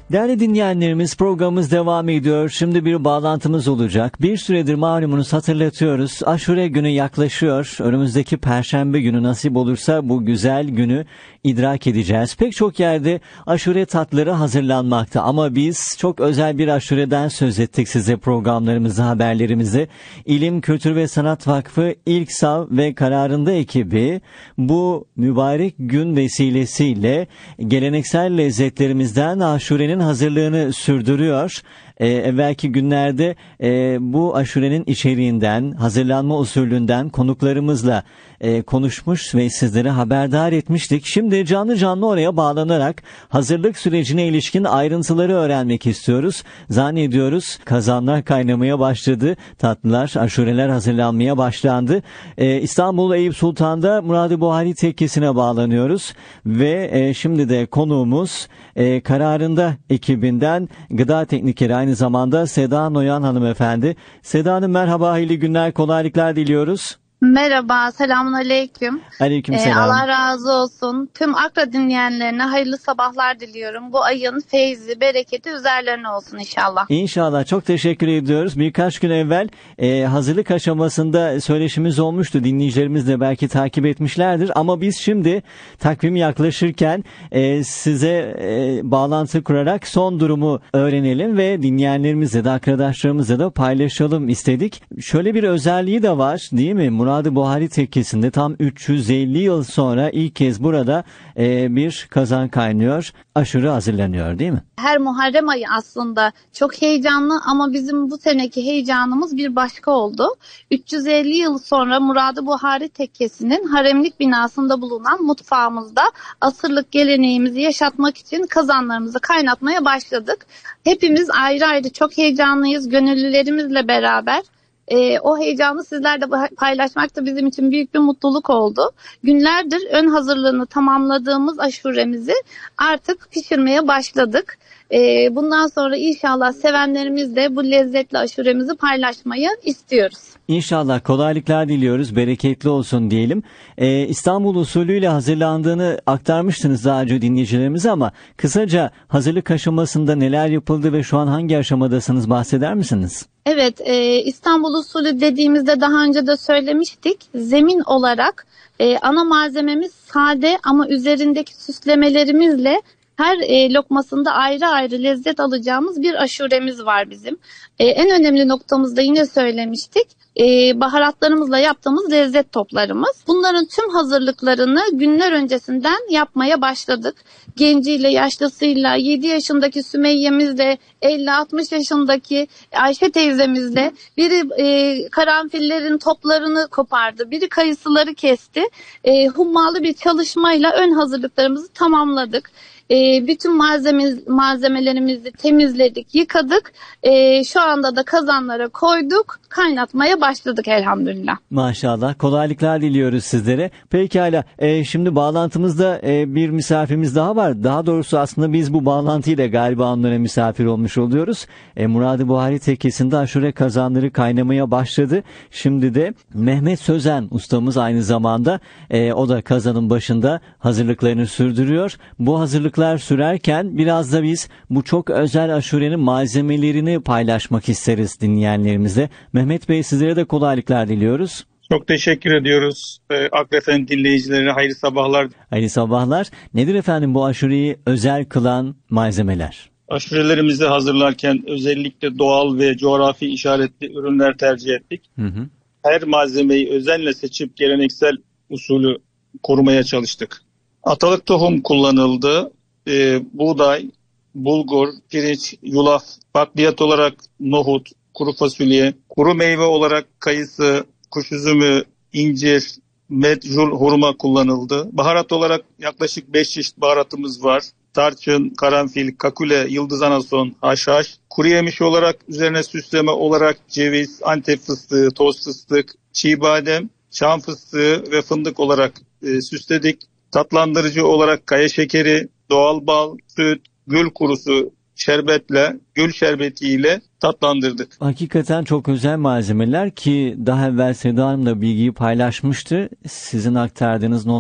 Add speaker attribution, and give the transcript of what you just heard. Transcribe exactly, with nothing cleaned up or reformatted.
Speaker 1: Değerli dinleyenlerimiz, programımız devam ediyor. Şimdi bir bağlantımız olacak. Bir süredir malumunuz hatırlatıyoruz. Aşure günü yaklaşıyor. Önümüzdeki Perşembe günü nasip olursa bu güzel günü idrak edeceğiz. Pek çok yerde aşure tatları hazırlanmakta ama biz çok özel bir aşureden söz ettik size programlarımızda, haberlerimizde. İlim, Kültür ve Sanat Vakfı İlksav ve Kararında ekibi bu mübarek gün vesilesiyle geleneksel lezzetlerimizden aşurenin hazırlığını sürdürüyor. Ee, evvelki günlerde e, bu aşurenin içeriğinden, hazırlanma usulünden konuklarımızla e, konuşmuş ve sizlere haberdar etmiştik. Şimdi canlı canlı oraya bağlanarak hazırlık sürecine ilişkin ayrıntıları öğrenmek istiyoruz. Zannediyoruz kazanlar kaynamaya başladı, tatlılar, aşureler hazırlanmaya başlandı. Ee, İstanbul Eyüp Sultan'da Murad-ı Buhari Tekkesi'ne bağlanıyoruz ve e, şimdi de konuğumuz e, Kararında ekibinden gıda teknikeri, aynı zamanda Seda Noyan hanımefendi. Seda Hanım merhaba, hayırlı günler, kolaylıklar diliyoruz.
Speaker 2: Merhaba, selamun aleyküm.
Speaker 1: Aleyküm selam.
Speaker 2: Ee, Allah razı olsun. Tüm Akra dinleyenlerine hayırlı sabahlar diliyorum. Bu ayın feyzi, bereketi üzerlerine olsun inşallah.
Speaker 1: İnşallah, çok teşekkür ediyoruz. Birkaç gün evvel e, hazırlık aşamasında söyleşimiz olmuştu. Dinleyicilerimiz de belki takip etmişlerdir. Ama biz şimdi takvim yaklaşırken e, size e, bağlantı kurarak son durumu öğrenelim ve dinleyenlerimizle de arkadaşlarımızla da paylaşalım istedik. Şöyle bir özelliği de var değil mi? Murad-ı Buhari Tekkesi'nde tam üç yüz elli yıl sonra ilk kez burada e, bir kazan kaynıyor, aşure hazırlanıyor değil mi?
Speaker 2: Her Muharrem ayı aslında çok heyecanlı ama bizim bu seneki heyecanımız bir başka oldu. üç yüz elli yıl sonra Murad-ı Buhari Tekkesi'nin haremlik binasında bulunan mutfağımızda asırlık geleneğimizi yaşatmak için kazanlarımızı kaynatmaya başladık. Hepimiz ayrı ayrı çok heyecanlıyız, gönüllülerimizle beraber. Ee, o heyecanı sizlerle paylaşmak da bizim için büyük bir mutluluk oldu. Günlerdir ön hazırlığını tamamladığımız aşuremizi artık pişirmeye başladık. Ee, bundan sonra inşallah sevenlerimizle bu lezzetli aşuremizi paylaşmayı istiyoruz.
Speaker 1: İnşallah, kolaylıklar diliyoruz, bereketli olsun diyelim. Ee, İstanbul usulüyle hazırlandığını aktarmıştınız daha önce dinleyicilerimize ama kısaca hazırlık aşamasında neler yapıldı ve şu an hangi aşamadasınız, bahseder misiniz?
Speaker 2: Evet, e, İstanbul usulü dediğimizde daha önce de söylemiştik. Zemin olarak e, ana malzememiz sade ama üzerindeki süslemelerimizle her e, lokmasında ayrı ayrı lezzet alacağımız bir aşuremiz var bizim. E, en önemli noktamızda yine söylemiştik. E, baharatlarımızla yaptığımız lezzet toplarımız. Bunların tüm hazırlıklarını günler öncesinden yapmaya başladık. Genciyle, yaşlısıyla, yedi yaşındaki Sümeyye'mizle, elli altmış yaşındaki Ayşe teyzemizle, biri e, karanfillerin toplarını kopardı, biri kayısıları kesti. E, hummalı bir çalışmayla ön hazırlıklarımızı tamamladık. E, bütün malzeme, malzemelerimizi temizledik, yıkadık. E, şu anda da kazanlara koyduk, kaynatmaya başladık elhamdülillah.
Speaker 1: Maşallah, kolaylıklar diliyoruz sizlere. Pekala, e, şimdi bağlantımızda e, bir misafirimiz daha var. Daha doğrusu aslında biz bu bağlantıyla galiba onlara misafir olmuş oluyoruz. E, Murad-ı Buhari Tekkesi'nde aşure kazanları kaynamaya başladı. Şimdi de Mehmet Sözen ustamız aynı zamanda e, o da kazanın başında hazırlıklarını sürdürüyor. Bu hazırlık sürerken biraz da biz bu çok özel aşurenin malzemelerini paylaşmak isteriz dinleyenlerimizle. Mehmet Bey, sizlere de kolaylıklar diliyoruz.
Speaker 3: Çok teşekkür ediyoruz. Ee, Akra F M dinleyicilerine hayırlı sabahlar.
Speaker 1: Hayırlı sabahlar. Nedir efendim bu aşureyi özel kılan malzemeler?
Speaker 3: Aşurelerimizi hazırlarken özellikle doğal ve coğrafi işaretli ürünler tercih ettik. Hı hı. Her malzemeyi özenle seçip geleneksel usulü korumaya çalıştık. Atalık tohum kullanıldı. E, buğday, bulgur, pirinç, yulaf, bakliyat olarak nohut, kuru fasulye, kuru meyve olarak kayısı, kuş üzümü, incir, medjul hurma kullanıldı. Baharat olarak yaklaşık beş çeşit baharatımız var. Tarçın, karanfil, kakule, yıldız anason, haşhaş. Kuru yemiş olarak üzerine süsleme olarak ceviz, antep fıstığı, toz fıstık, çiğ badem, çam fıstığı ve fındık olarak e, süsledik. Tatlandırıcı olarak kaya şekeri, doğal bal, süt, gül kurusu şerbetle, gül şerbetiyle tatlandırdık.
Speaker 1: Hakikaten çok özel malzemeler ki daha evvel Seda Hanım da bilgiyi paylaşmıştı. Sizin aktardığınız not